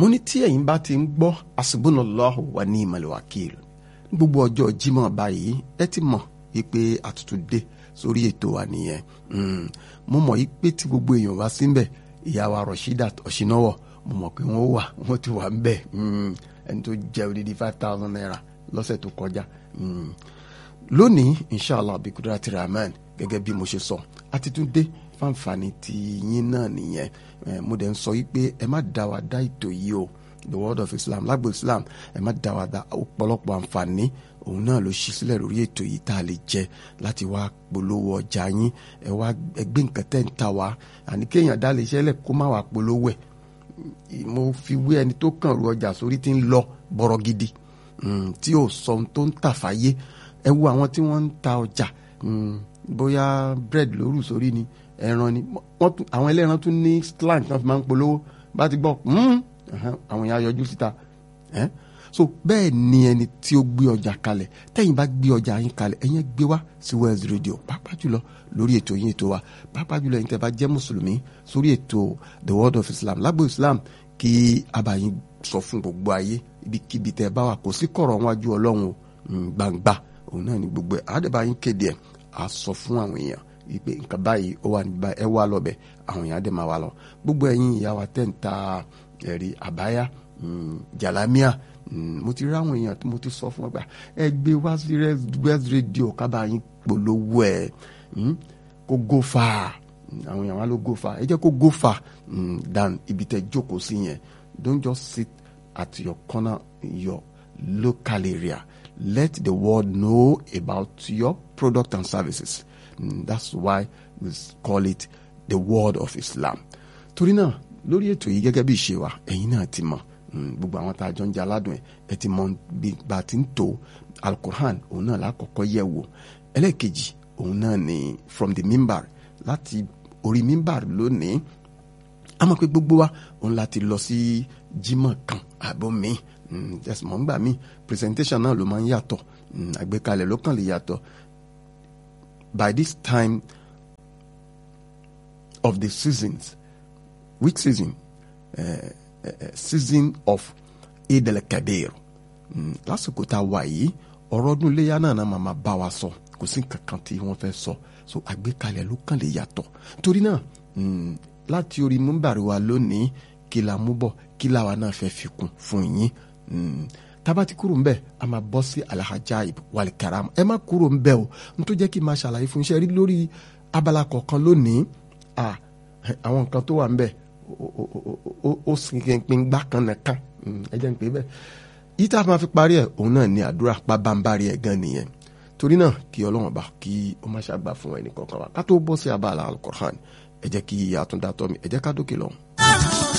mo ní tí ẹ̀yin bá ti ń gbọ́ asibunallahu wa ni'mal wakil gbogbo ọjọ́ Jímọ̀ báyìí ẹ ti mọ̀ wípé àtútù dé sórí ètò wa nìyẹn. Mo mọ̀ wípé tí gbogbo èèyàn wá síbẹ̀ ìyá wa Rashidat Ọ̀ṣínáwọ̀ mo mọ̀ pé wọ́n ti wà ń bẹ̀ ẹni tó jẹ́ odidi 5,000 naira lọ́sẹ̀ tó kọjá. Lónìí inshallah bí kudrati rahman gẹ́gẹ́ bí mo ṣe sọ àti tún dé fáǹfààní tí yín náà nìyẹn. Mo dẹ̀ ń sọ wípé ẹ má dá wa dá ètò yìí o the world of Islam lágbo Islam ẹ má dá wa dá ọ̀pọ̀lọpọ̀ àǹfààní òun náà ló ṣí sílẹ̀ lórí ètò yìí tá a lè jẹ láti wá polówó ọjà yín ẹ wá ẹgbẹ́ nǹkan tẹ́ ń ta wá àní kéèyàn dá lè ṣẹlẹ̀ kó má wá polówó ẹ̀. Mo fi wé ẹni tó kàn ru ọjà sórí tí ń lọ bọ̀rọ̀ gidi tí ò sọ ohun tó ń tà fáyé. Ẹ wo àwọn tí wọ́n ń ta ọjà bóyá bread lóru sórí ni ẹran ni àwọn ẹlẹ́ran tún ní slang kan fi máa ń polówó bá ti gbọ́ àwọn èèyàn yọjú síta. So bẹ́ẹ̀ ni ẹni tí ó gbé ọjà kalẹ̀ tẹ́yìn bá gbé ọjà yín kalẹ̀ ẹ̀yẹn gbé wá sí Wells Radio pàápàá jùlọ lórí ètò yín ètò wa pàápàá jùlọ ẹ̀yin tẹ́ bá jẹ́ mùsùlùmí sórí ètò the world of Islam lágbo Islam kí abayín sọ fún gbogbo ayé ibikíbi tẹ́ bá wà kò sí kọ̀rọ̀ wájú Ọlọ́run o gbangba òun náà ni gbogbo ẹ̀ àdébáyín kéde ẹ̀ á sọ fún àwọn èèyàn wípé nǹkan báyìí ó wà nígbà ẹ wá lọ́bẹ̀ àwọn èèyàn á dẹ̀ máa wá lọ gbogbo ẹ̀yin ìyá wa tẹ́ ń ta ẹ̀rí àbáyá jàlámíà mo ti rí àwọn èèyàn tí mo ti sọ fún ọgbà ẹ gbé wá sí Wells Radio kábàáyín polówó ẹ kó go far àwọn èèyàn wá ló go far ẹ jẹ́ kó go far than ibi tẹ́ jókòó sí yẹn. Don't just sit at your corner in your local area. Let the world know about your product and services. That's why we call it the world of Islam. Torí náà lórí ètò yìí gẹ́gẹ́ bí ìṣe wa ẹ̀yin náà ti mọ̀ gbogbo àwọn tá a jọ ń jẹ aládùn ẹ ti mọ̀ bí bá ti ń tó Al-Qur'an òun náà lákọ̀ọ́kọ́ yẹ̀ wò ẹlẹ́ẹ̀kejì òun náà ni from the mimbar láti orí mimbar lónìí a mọ̀ pé gbogbo wa òun láti lọ sí Jímọ̀ kan àbọ̀ mi mọ̀ ń gbà mí presentation náà ló máa ń yàtọ̀ àgbékalẹ̀ ló kàn lè yàtọ̀. By this time of the seasons which season season of Eid al-Kabir lásìkò tá a wà yìí ọ̀rọ̀ ọdún iléyà náà máa bá wa sọ kò sí kankan tí wọ́n fẹ́ sọ so àgbékalẹ̀ ló kàn lè yàtọ̀ torí náà láti orí múmbàrí wa lónìí kí la mú bọ̀ kí làwa náà fẹ́ fi kún fún yín tabati kúrò ń bẹ̀ a máa bọ́ sí al-ajaib wal-karam ẹ má kúrò ń bẹ̀ o n tó jẹ́ kí n máa ṣàlàyé fún iṣẹ́ rí lórí abala kọ̀ọ̀kan lónìí àwọn nǹkan tó wà ń bẹ̀ ó sì pin gbá kan nìkan ẹ jẹ́ ń pè bẹ́ẹ̀ yìí tá a máa fi parí ẹ̀ òun náà ni àdúrà pabambari ẹ̀ gan nìyẹn torí náà kí Ọlọ́run bá kí ó má ṣàgbà fún ẹnì kọ̀ọ̀kan wa ká tó bọ́ sí abala al-Qur'an ẹ jẹ́ kí àtúndàtọ́ mi ẹ jẹ́ ká dókè lọ́hùn.